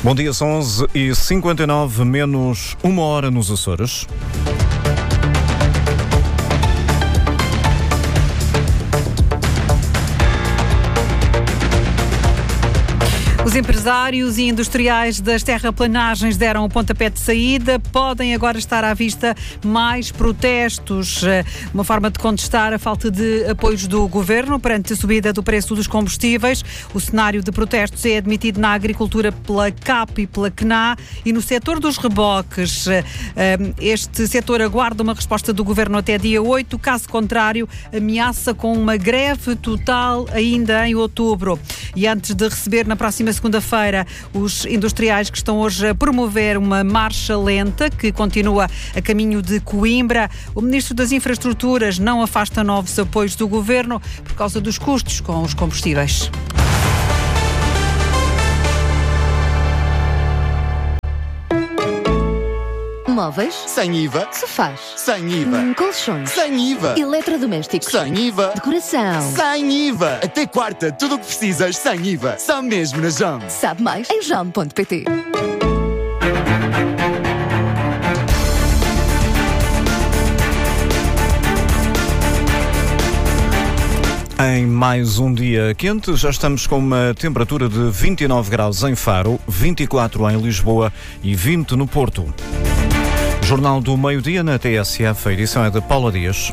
Bom dia, são 11h59, menos 1 hora nos Açores. Os empresários e industriais das terraplanagens deram o pontapé de saída. Podem agora estar à vista mais protestos. Uma forma de contestar a falta de apoios do governo perante a subida do preço dos combustíveis. O cenário de protestos é admitido na agricultura pela CAP e pela CNA e no setor dos reboques. Este setor aguarda uma resposta do governo até dia 8. Caso contrário, ameaça com uma greve total ainda em outubro. E antes de receber na próxima segunda-feira os industriais que estão hoje a promover uma marcha lenta que continua a caminho de Coimbra, o Ministro das Infraestruturas não afasta novos apoios do Governo por causa dos custos com os combustíveis. Móveis? Sem IVA. Sofás? Sem IVA. Colchões? Sem IVA. Eletrodomésticos? Sem IVA. Decoração? Sem IVA. Até quarta, tudo o que precisas sem IVA. Só mesmo na JOM. Sabe mais em jom.pt. Em mais um dia quente, já estamos com uma temperatura de 29 graus em Faro, 24 em Lisboa e 20 no Porto. Jornal do Meio-Dia na TSF, a edição é de Paula Dias.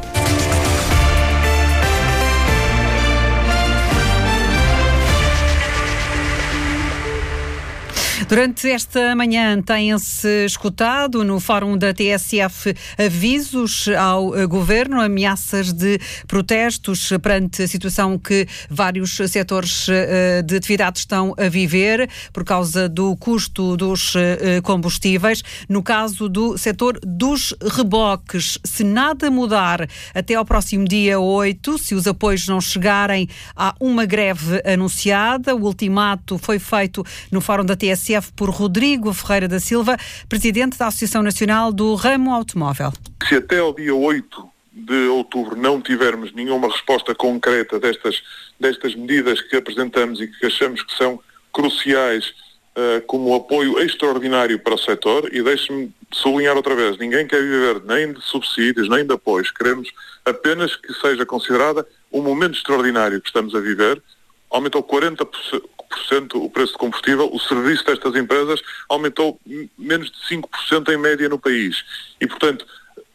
Durante esta manhã têm-se escutado no fórum da TSF avisos ao governo, ameaças de protestos perante a situação que vários setores de atividade estão a viver por causa do custo dos combustíveis. No caso do setor dos reboques, se nada mudar até ao próximo dia 8, se os apoios não chegarem, há uma greve anunciada. O ultimato foi feito no fórum da TSF por Rodrigo Ferreira da Silva, presidente da Associação Nacional do Ramo Automóvel. Se até ao dia 8 de outubro não tivermos nenhuma resposta concreta destas medidas que apresentamos e que achamos que são cruciais como apoio extraordinário para o setor, e deixe-me sublinhar outra vez, ninguém quer viver nem de subsídios, nem de apoios, queremos apenas que seja considerada um momento extraordinário que estamos a viver. Aumentou 40% o preço de combustível, o serviço destas empresas aumentou menos de 5% em média no país. E, portanto,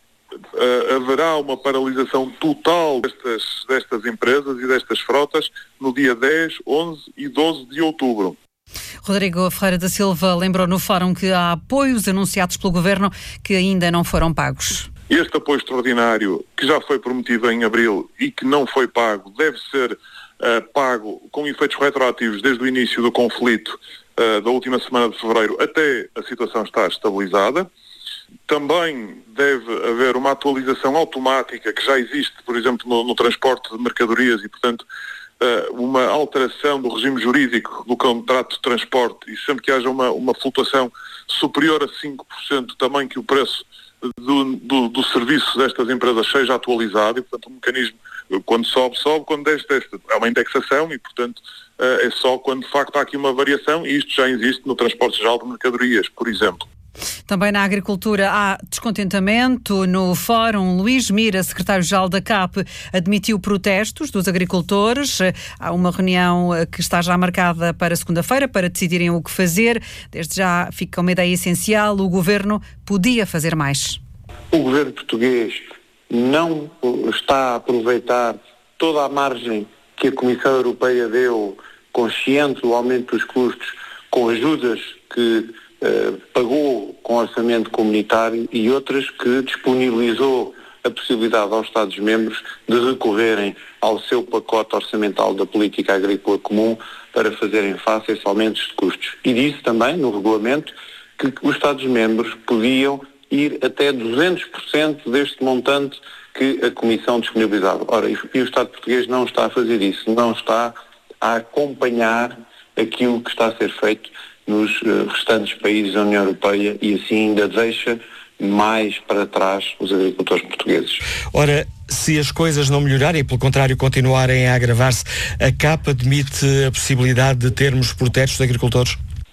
haverá uma paralisação total destas empresas e destas frotas no dia 10, 11 e 12 de outubro. Rodrigo Ferreira da Silva lembrou no fórum que há apoios anunciados pelo Governo que ainda não foram pagos. Este apoio extraordinário, que já foi prometido em abril e que não foi pago, deve ser pago com efeitos retroativos desde o início do conflito da última semana de fevereiro até a situação estar estabilizada. Também deve haver uma atualização automática que já existe, por exemplo, no transporte de mercadorias e, portanto, uma alteração do regime jurídico do contrato de transporte, e sempre que haja uma flutuação superior a 5%, também que o preço do serviço destas empresas seja atualizado, e, portanto, o mecanismo, quando sobe, quando desce. É uma indexação e, portanto, é só quando de facto há aqui uma variação, e isto já existe no transporte geral de mercadorias, por exemplo. Também na agricultura há descontentamento. No fórum, Luís Mira, secretário-geral da CAP, admitiu protestos dos agricultores. Há uma reunião que está já marcada para segunda-feira para decidirem o que fazer. Desde já fica uma ideia essencial: o governo podia fazer mais. O governo português não está a aproveitar toda a margem que a Comissão Europeia deu, consciente do aumento dos custos, com ajudas que pagou com orçamento comunitário e outras que disponibilizou a possibilidade aos Estados-membros de recorrerem ao seu pacote orçamental da política agrícola comum para fazerem face a esses aumentos de custos. E disse também no regulamento que os Estados-membros podiam ir até 200% deste montante que a Comissão disponibilizava. Ora, e o Estado português não está a fazer isso, não está a acompanhar aquilo que está a ser feito nos restantes países da União Europeia, e assim ainda deixa mais para trás os agricultores portugueses. Ora, se as coisas não melhorarem e, pelo contrário, continuarem a agravar-se, a CAP admite a possibilidade de termos protestos de agricultores?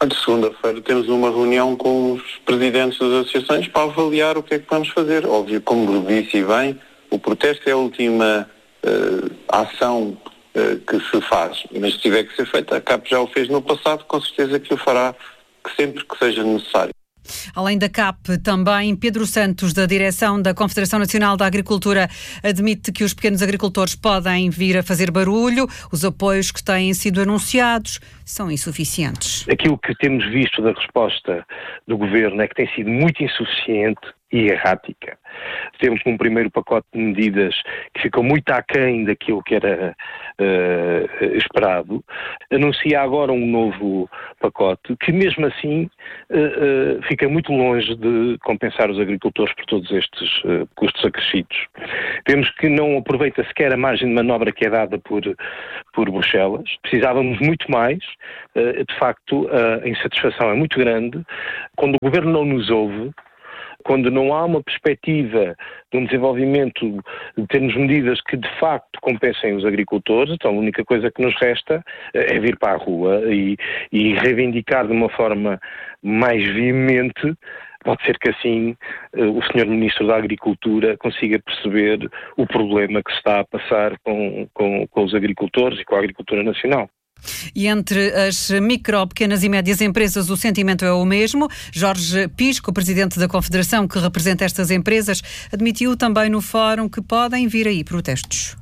De segunda-feira temos uma reunião com os presidentes das associações para avaliar o que é que vamos fazer. Óbvio, como disse bem, o protesto é a última ação que se faz, mas se tiver que ser feita, a CAP já o fez no passado, com certeza que o fará sempre que seja necessário. Além da CAP, também Pedro Santos, da direção da Confederação Nacional da Agricultura, admite que os pequenos agricultores podem vir a fazer barulho. Os apoios que têm sido anunciados são insuficientes. Aquilo que temos visto da resposta do Governo é que tem sido muito insuficiente e errática. Temos um primeiro pacote de medidas que ficou muito aquém daquilo que era esperado. Anuncia agora um novo pacote que, mesmo assim, fica muito longe de compensar os agricultores por todos estes custos acrescidos. Vemos que não aproveita sequer a margem de manobra que é dada por Bruxelas. Precisávamos muito mais. De facto, a insatisfação é muito grande. Quando o Governo não nos ouve, quando não há uma perspectiva de um desenvolvimento, de termos medidas que de facto compensem os agricultores, então a única coisa que nos resta é vir para a rua e reivindicar de uma forma mais veemente. Pode ser que assim o Sr. Ministro da Agricultura consiga perceber o problema que se está a passar com os agricultores e com a agricultura nacional. E entre as micro, pequenas e médias empresas o sentimento é o mesmo. Jorge Pisco, presidente da Confederação que representa estas empresas, admitiu também no fórum que podem vir aí protestos.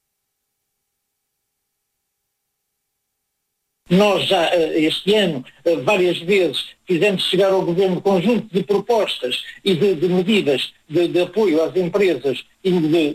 Nós já este ano várias vezes fizemos chegar ao Governo conjunto de propostas e de medidas de apoio às empresas e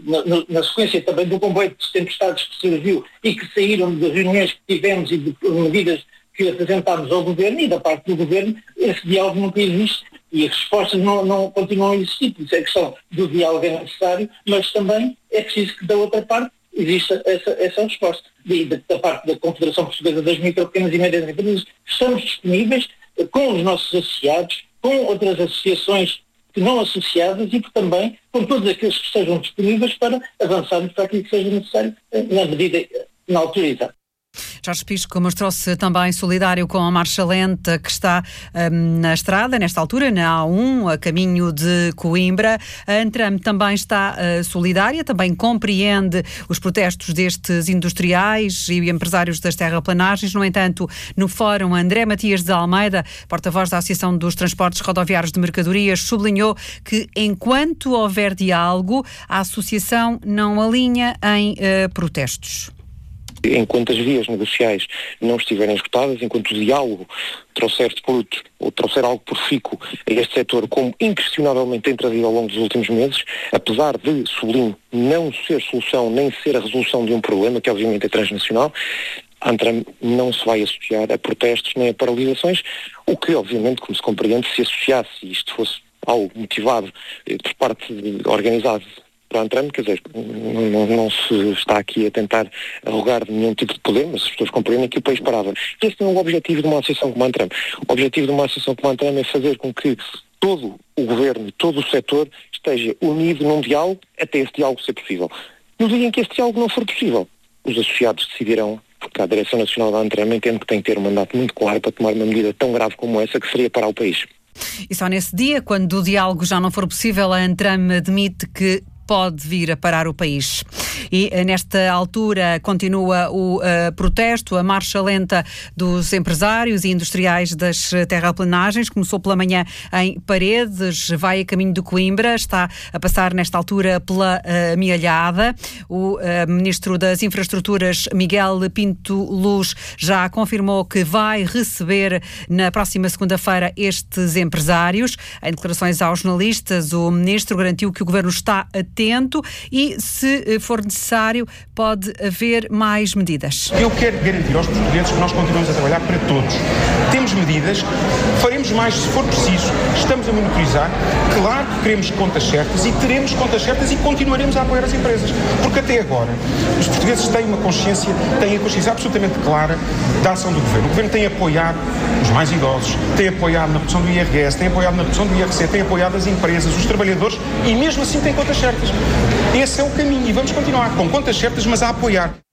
na sequência também do comboio de tempestades que surgiu e que saíram de reuniões que tivemos e de medidas que apresentámos ao Governo, e da parte do Governo esse diálogo nunca existe e as respostas não continuam a existir. Por isso a questão do diálogo é necessário, mas também é preciso que da outra parte existe essa resposta. Da parte da Confederação Portuguesa das Micro, Pequenas e Médias Empresas, estamos disponíveis com os nossos associados, com outras associações não associadas e também com todos aqueles que estejam disponíveis para avançarmos para aquilo que seja necessário na medida, na altura exata. Jorge Pisco mostrou-se também solidário com a marcha lenta que está na estrada, nesta altura, na A1, a caminho de Coimbra. A Antram também está solidária, também compreende os protestos destes industriais e empresários das terraplanagens. No entanto, no fórum, André Matias de Almeida, porta-voz da Associação dos Transportes Rodoviários de Mercadorias, sublinhou que, enquanto houver diálogo, a associação não alinha em protestos. Enquanto as vias negociais não estiverem esgotadas, enquanto o diálogo trouxer frutos ou trouxer algo profícuo a este setor, como inquestionavelmente tem trazido ao longo dos últimos meses, apesar de, sublinho, não ser solução nem ser a resolução de um problema, que obviamente é transnacional, a Antram não se vai associar a protestos nem a paralisações, o que obviamente, como se compreende, se associasse e isto fosse algo motivado por parte organizado para a Antram, quer dizer, não se está aqui a tentar arrogar de nenhum tipo de poder, mas as pessoas compreendem que o país parava. Esse não é o objetivo de uma associação como a Antram. O objetivo de uma associação como a Antram é fazer com que todo o Governo, todo o setor esteja unido num diálogo até esse diálogo ser possível. No dia em que esse diálogo não for possível, os associados decidirão, porque a Direção Nacional da Antram entende que tem que ter um mandato muito claro para tomar uma medida tão grave como essa, que seria parar o país. E só nesse dia, quando o diálogo já não for possível, a Antram admite que pode vir a parar o país. E nesta altura continua o protesto, a marcha lenta dos empresários e industriais das terraplanagens. Começou pela manhã em Paredes, vai a caminho de Coimbra, está a passar nesta altura pela Amealhada. O Ministro das Infraestruturas, Miguel Pinto Luz, já confirmou que vai receber na próxima segunda-feira estes empresários. Em declarações aos jornalistas, o Ministro garantiu que o Governo está atento e, se for necessário, pode haver mais medidas. Eu quero garantir aos portugueses que nós continuamos a trabalhar para todos. Temos medidas, faremos mais se for preciso, estamos a monitorizar. Claro que queremos contas certas e teremos contas certas e continuaremos a apoiar as empresas. Porque até agora os portugueses têm a consciência absolutamente clara da ação do Governo. O Governo tem apoiado os mais idosos, tem apoiado na redução do IRS, tem apoiado na redução do IRC, tem apoiado as empresas, os trabalhadores e mesmo assim tem contas certas. Esse é o caminho e vamos continuar com contas certas, mas a apoiar.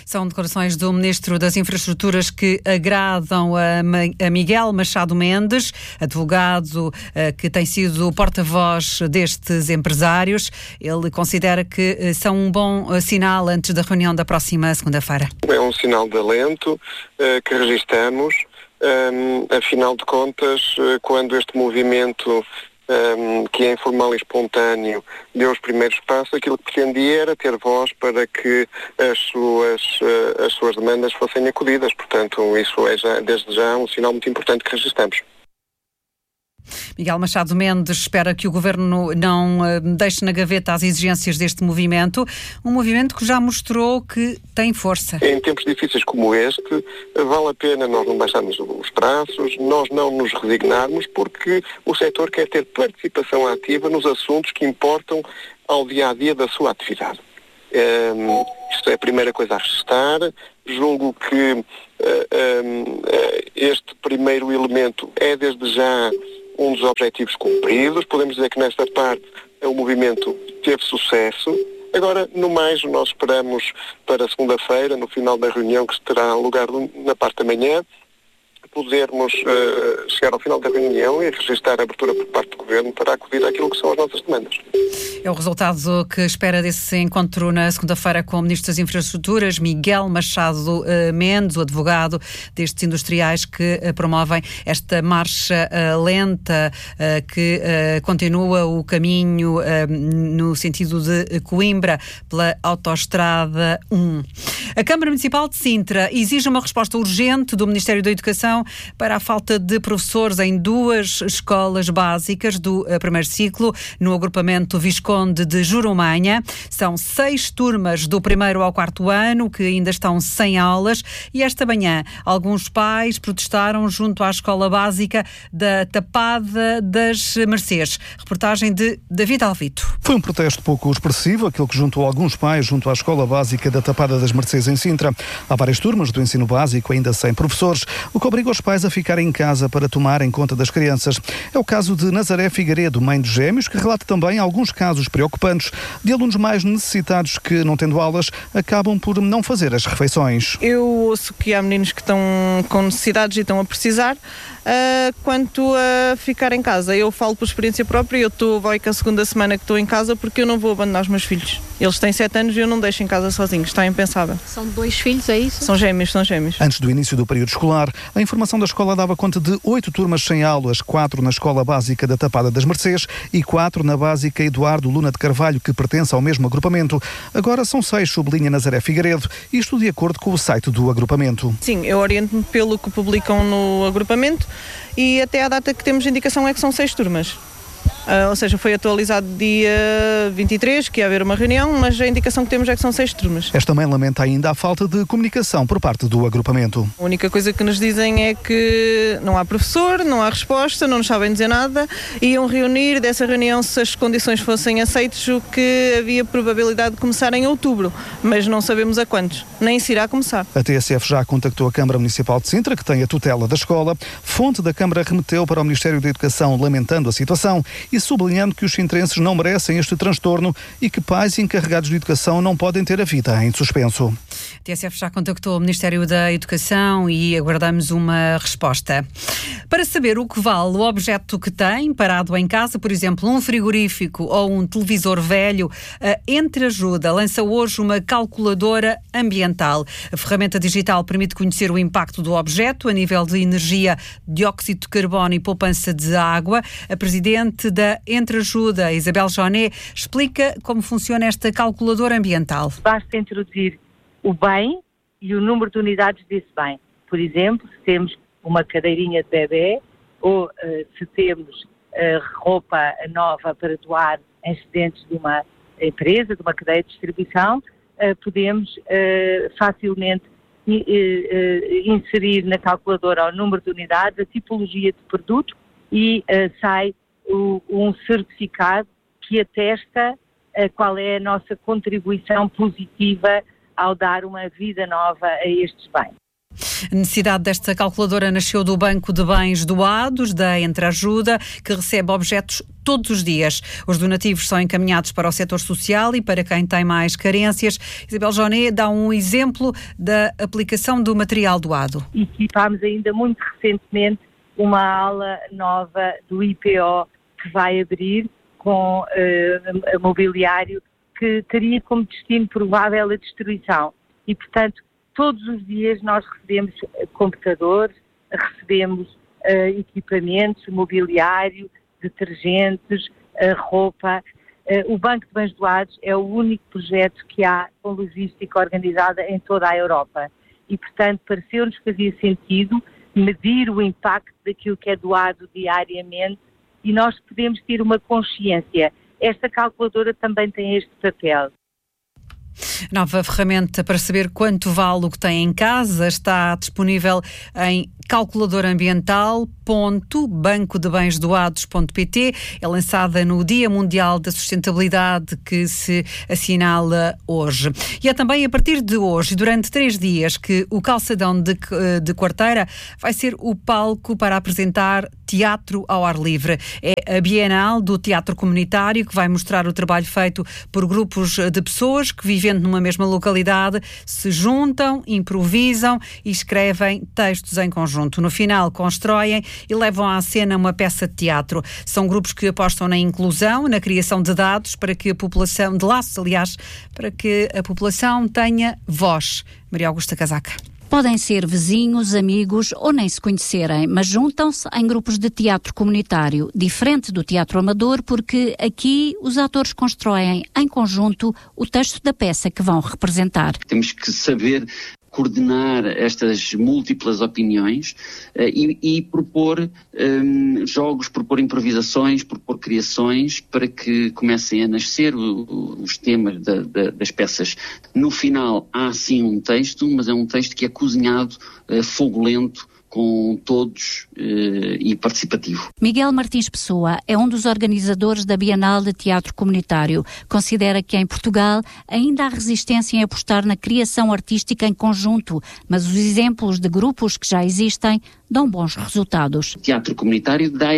São declarações do Ministro das Infraestruturas que agradam a Miguel Machado Mendes, advogado que tem sido porta-voz destes empresários. Ele considera que são um bom sinal antes da reunião da próxima segunda-feira. É um sinal de alento que registramos. Afinal de contas, quando este movimento que é informal e espontâneo deu os primeiros passos, aquilo que pretendia era ter voz para que as suas demandas fossem acolhidas. Portanto, isso é desde já um sinal muito importante que registramos. Miguel Machado Mendes espera que o Governo não deixe na gaveta as exigências deste movimento, um movimento que já mostrou que tem força. Em tempos difíceis como este, vale a pena nós não baixarmos os braços, nós não nos resignarmos, porque o setor quer ter participação ativa nos assuntos que importam ao dia-a-dia da sua atividade. Isto é a primeira coisa a registrar. Julgo que este primeiro elemento é desde já um dos objetivos cumpridos. Podemos dizer que nesta parte o movimento teve sucesso. Agora, no mais, nós esperamos para segunda-feira, no final da reunião que terá lugar na parte da manhã, podermos chegar ao final da reunião e registrar a abertura por parte do Governo para acudir àquilo que são as nossas demandas. É o resultado que espera desse encontro na segunda-feira com o Ministro das Infraestruturas, Miguel Machado Mendes, o advogado destes industriais que promovem esta marcha lenta que continua o caminho no sentido de Coimbra pela Autoestrada 1. A Câmara Municipal de Sintra exige uma resposta urgente do Ministério da Educação para a falta de professores em 2 escolas básicas do primeiro ciclo, no agrupamento Visconde de Jurumanha. São 6 turmas do 1º ao 4º ano que ainda estão sem aulas e esta manhã alguns pais protestaram junto à escola básica da Tapada das Mercês. Reportagem de David Alvito. Foi um protesto pouco expressivo, aquele que juntou alguns pais junto à escola básica da Tapada das Mercês em Sintra. Há várias turmas do ensino básico ainda sem professores, o que obriga os pais a ficarem em casa para tomarem conta das crianças. É o caso de Nazaré Figueiredo, mãe dos gêmeos, que relata também alguns casos preocupantes de alunos mais necessitados que, não tendo aulas, acabam por não fazer as refeições. Eu ouço que há meninos que estão com necessidades e estão a precisar. Quanto a ficar em casa, eu falo por experiência própria. Vai que a segunda semana que estou em casa porque eu não vou abandonar os meus filhos. Eles têm 7 anos e eu não deixo em casa sozinhos, está impensável. São 2 filhos, é isso? São gêmeos. Antes do início do período escolar, a informação da escola dava conta de 8 turmas sem aulas, 4 na escola básica da Tapada das Mercês e 4 na básica Eduardo Luna de Carvalho, que pertence ao mesmo agrupamento. Agora são 6, sublinha Nazaré Figueiredo, isto de acordo com o site do agrupamento. Sim, eu oriento-me pelo que publicam no agrupamento e até à data que temos indicação é que são 6 turmas. Ou seja, foi atualizado dia 23, que ia haver uma reunião, mas a indicação que temos é que são 6 turmas. Esta mãe lamenta ainda a falta de comunicação por parte do agrupamento. A única coisa que nos dizem é que não há professor, não há resposta, não nos sabem dizer nada. Iam reunir, dessa reunião, se as condições fossem aceitas, o que havia probabilidade de começar em outubro, mas não sabemos a quantos, nem se irá começar. A TSF já contactou a Câmara Municipal de Sintra, que tem a tutela da escola. Fonte da Câmara remeteu para o Ministério da Educação lamentando a situação e sublinhando que os sintrenses não merecem este transtorno e que pais encarregados de educação não podem ter a vida em suspenso. A TSF já contactou o Ministério da Educação e aguardamos uma resposta. Para saber o que vale o objeto que tem parado em casa, por exemplo, um frigorífico ou um televisor velho, a Entreajuda lança hoje uma calculadora ambiental. A ferramenta digital permite conhecer o impacto do objeto a nível de energia, dióxido de carbono e poupança de água. A presidente da Entreajuda, Isabel Joné, explica como funciona esta calculadora ambiental. Basta introduzir o bem e o número de unidades desse bem. Por exemplo, se temos uma cadeirinha de bebê ou se temos roupa nova para doar em excedentes de uma empresa, de uma cadeia de distribuição, podemos facilmente inserir na calculadora o número de unidades, a tipologia de produto e sai um certificado que atesta qual é a nossa contribuição positiva ao dar uma vida nova a estes bens. A necessidade desta calculadora nasceu do Banco de Bens Doados, da Entreajuda, que recebe objetos todos os dias. Os donativos são encaminhados para o setor social e para quem tem mais carências. Isabel Joné dá um exemplo da aplicação do material doado. Equipámos ainda muito recentemente uma ala nova do IPO que vai abrir com mobiliário que teria como destino provável a destruição. E, portanto, todos os dias nós recebemos computadores, recebemos equipamentos, mobiliário, detergentes, roupa. O Banco de Bens Doados é o único projeto que há com logística organizada em toda a Europa. E, portanto, pareceu-nos que fazia sentido medir o impacto daquilo que é doado diariamente e nós podemos ter uma consciência. Esta calculadora também tem este papel. Nova ferramenta para saber quanto vale o que tem em casa está disponível em calculadorambiental.bancodebensdoados.pt. É lançada no Dia Mundial da Sustentabilidade que se assinala hoje. E é também a partir de hoje, durante 3 dias, que o Calçadão de Quarteira vai ser o palco para apresentar teatro ao ar livre. É a Bienal do Teatro Comunitário que vai mostrar o trabalho feito por grupos de pessoas que, vivendo numa mesma localidade, se juntam, improvisam e escrevem textos em conjunto. No final, constroem e levam à cena uma peça de teatro. São grupos que apostam na inclusão, na criação de dados para que a população, de laços, aliás, para que a população tenha voz. Maria Augusta Casaca. Podem ser vizinhos, amigos ou nem se conhecerem, mas juntam-se em grupos de teatro comunitário, diferente do teatro amador, porque aqui os atores constroem em conjunto o texto da peça que vão representar. Temos que saber coordenar estas múltiplas opiniões e propor jogos, propor improvisações, propor criações para que comecem a nascer os temas das peças. No final há sim um texto, mas é um texto que é cozinhado a fogo lento, com todos e participativo. Miguel Martins Pessoa é um dos organizadores da Bienal de Teatro Comunitário. Considera que em Portugal ainda há resistência em apostar na criação artística em conjunto, mas os exemplos de grupos que já existem dão bons resultados. O teatro comunitário dá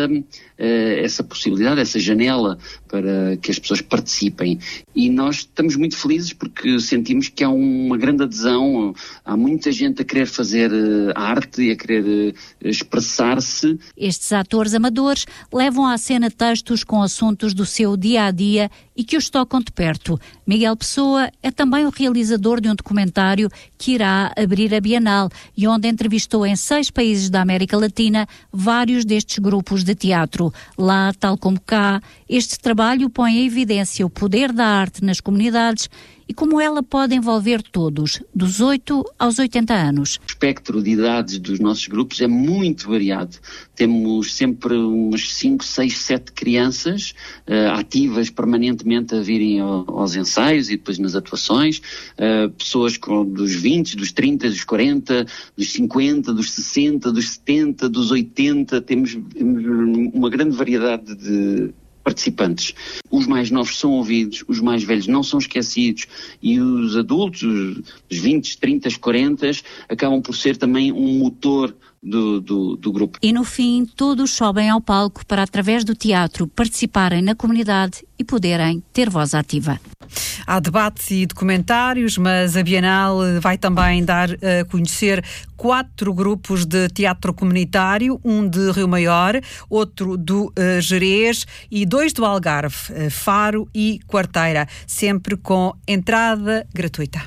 essa possibilidade, essa janela para que as pessoas participem. E nós estamos muito felizes porque sentimos que há uma grande adesão, há muita gente a querer fazer arte e a querer expressar-se. Estes atores amadores levam à cena textos com assuntos do seu dia-a-dia e que os tocam de perto. Miguel Pessoa é também o realizador de um documentário que irá abrir a Bienal e onde entrevistou em 6 países da América Latina vários destes grupos de teatro. Lá, tal como cá, este trabalho põe em evidência o poder da arte nas comunidades e como ela pode envolver todos, dos 8 aos 80 anos. O espectro de idades dos nossos grupos é muito variado. Temos sempre umas 5, 6, 7 crianças ativas permanentemente a virem aos ensaios e depois nas atuações, pessoas dos 20, dos 30, dos 40, dos 50, dos 60, dos 70, dos 80, temos uma grande variedade de participantes. Os mais novos são ouvidos, os mais velhos não são esquecidos e os adultos, os 20, 30, 40, acabam por ser também um motor do grupo. E no fim, todos sobem ao palco para, através do teatro, participarem na comunidade e poderem ter voz ativa. Há debates e documentários, mas a Bienal vai também dar a conhecer 4 grupos de teatro comunitário, um de Rio Maior, outro do Gerês e 2 do Algarve, Faro e Quarteira, sempre com entrada gratuita.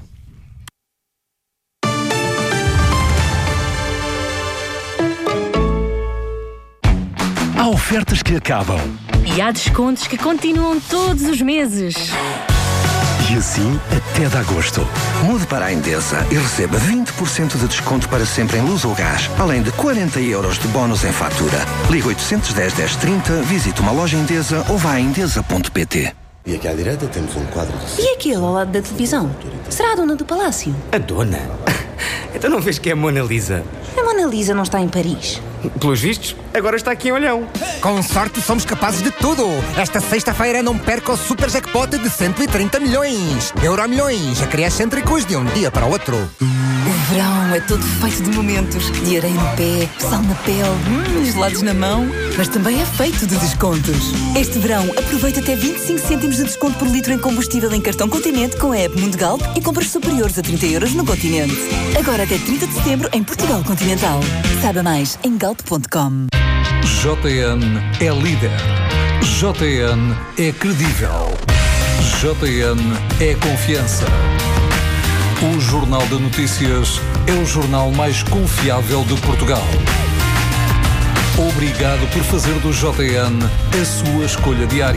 Há ofertas que acabam. E há descontos que continuam todos os meses. E assim até de agosto. Mude para a Endesa e receba 20% de desconto para sempre em luz ou gás, além de 40 € de bónus em fatura. Ligue 810 1030, visite uma loja Endesa ou vá a endesa.pt. E aqui à direita temos um quadro de... E aquele ao lado da televisão? Será a dona do palácio? A dona? Então não vês que é a Mona Lisa? A Mona Lisa não está em Paris. Pelos vistos, agora está aqui em Olhão. Com sorte somos capazes de tudo. Esta sexta-feira não perca o super jackpot de 130 milhões. Euromilhões, a criar cêntricos de um dia para o outro. verão é todo feito de momentos. De areia no pé, sal na pele, gelados na mão. Mas também é feito de descontos. Este verão, aproveita até 25 cêntimos de desconto por litro em combustível em cartão Continente com a app Mundo Galp e compras superiores a 30 € no Continente. Agora até 30 de setembro em Portugal Continental. Saiba mais em galp.com. JN é líder. JN é credível. JN é confiança. O Jornal de Notícias é o jornal mais confiável de Portugal. Obrigado por fazer do JN a sua escolha diária.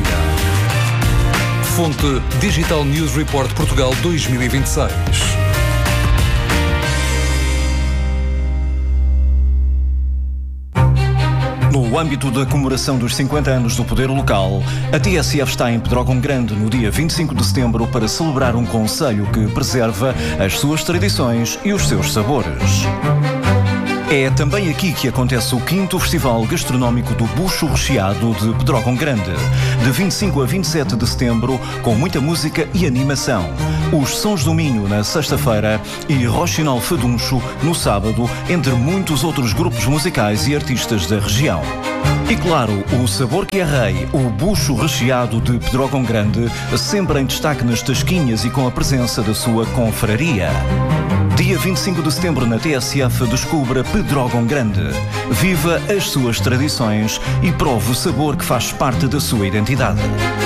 Fonte Digital News Report Portugal 2026. No âmbito da comemoração dos 50 anos do poder local, a TSF está em Pedrógão Grande no dia 25 de setembro para celebrar um concelho que preserva as suas tradições e os seus sabores. É também aqui que acontece o 5º Festival Gastronómico do Bucho Recheado de Pedrógão Grande, de 25 a 27 de setembro, com muita música e animação. Os Sons do Minho na sexta-feira e Rochinol Faduncho no sábado, entre muitos outros grupos musicais e artistas da região. E claro, o sabor que é rei, o bucho recheado de Pedrógão Grande, sempre em destaque nas tasquinhas e com a presença da sua confraria. Dia 25 de setembro na TSF, descubra Pedrógão Grande. Viva as suas tradições e prove o sabor que faz parte da sua identidade.